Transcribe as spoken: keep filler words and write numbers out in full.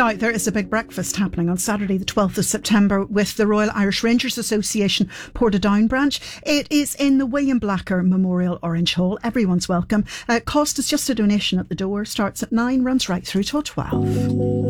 Now, there is a big breakfast happening on Saturday the twelfth of September with the Royal Irish Rangers Association Portadown branch. It is in the William Blacker Memorial Orange Hall. Everyone's welcome. Uh, cost is just a donation at the door. Starts at nine, runs right through till twelve.